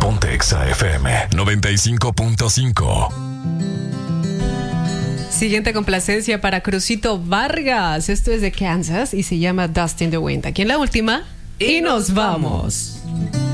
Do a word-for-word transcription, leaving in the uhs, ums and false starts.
Ponte Exa F M noventa y cinco punto cinco. Siguiente complacencia para Crucito Vargas. Esto es de Kansas y se llama Dust in the Wind. Aquí en la última. Y, y nos vamos. vamos.